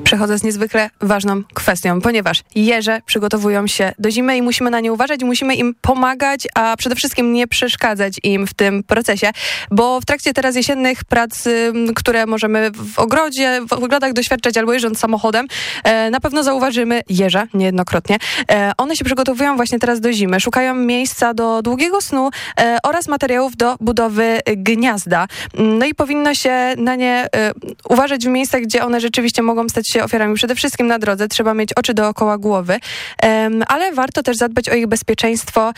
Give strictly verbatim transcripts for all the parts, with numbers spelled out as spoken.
przechodzę z niezwykle ważną kwestią, ponieważ jeże przygotowują się do zimy i musimy na nie uważać, musimy im pomagać, a przede wszystkim nie przeszkadzać im w tym procesie, bo w trakcie teraz jesiennych prac, które możemy w ogrodzie, w ogrodach doświadczać albo jeżdżąc samochodem, na pewno zauważymy jeża niejednokrotnie. One się przygotowują właśnie teraz do zimy, szukają miejsca do długiego snu oraz materiałów do budowy gniazda. No i powinno się na nie uważać w miejscach, gdzie one rzeczywiście mogą stać się ofiarami. Przede wszystkim na drodze trzeba mieć oczy dookoła głowy, ale warto też zadbać o ich bezpieczeństwo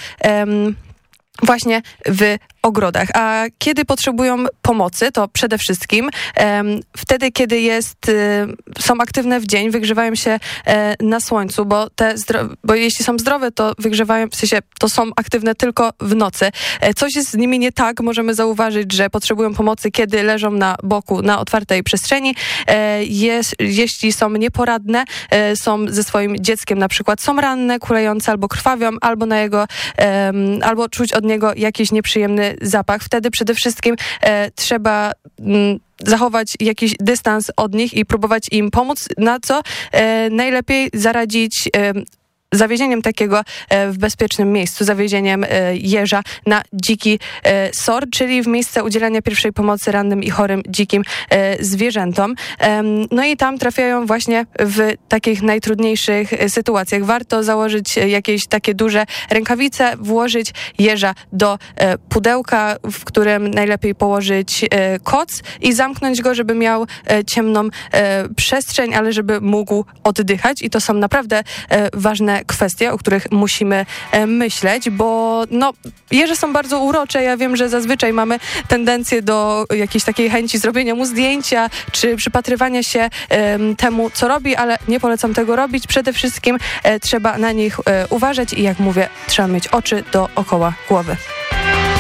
właśnie w ogrodach. A kiedy potrzebują pomocy, to przede wszystkim um, wtedy, kiedy jest, um, są aktywne w dzień, wygrzewają się um, na słońcu, bo, te zdro- bo jeśli są zdrowe, to wygrzewają, w sensie to są aktywne tylko w nocy. E, coś jest z nimi nie tak, możemy zauważyć, że potrzebują pomocy, kiedy leżą na boku, na otwartej przestrzeni. E, jest, jeśli są nieporadne, e, są ze swoim dzieckiem, na przykład są ranne, kulejące albo krwawią, albo na jego, e, albo czuć od niego jakiś nieprzyjemny zapach. Wtedy przede wszystkim e, trzeba m, zachować jakiś dystans od nich i próbować im pomóc, na co e, najlepiej zaradzić e, zawiezieniem takiego w bezpiecznym miejscu, zawiezieniem jeża na dziki sor, czyli w miejsce udzielania pierwszej pomocy rannym i chorym dzikim zwierzętom. No i tam trafiają właśnie w takich najtrudniejszych sytuacjach. Warto założyć jakieś takie duże rękawice, włożyć jeża do pudełka, w którym najlepiej położyć koc i zamknąć go, żeby miał ciemną przestrzeń, ale żeby mógł oddychać. I to są naprawdę ważne kwestie, o których musimy e, myśleć, bo no, jeże są bardzo urocze. Ja wiem, że zazwyczaj mamy tendencję do jakiejś takiej chęci zrobienia mu zdjęcia, czy przypatrywania się e, temu, co robi, ale nie polecam tego robić. Przede wszystkim e, trzeba na nich e, uważać i jak mówię, trzeba mieć oczy dookoła głowy.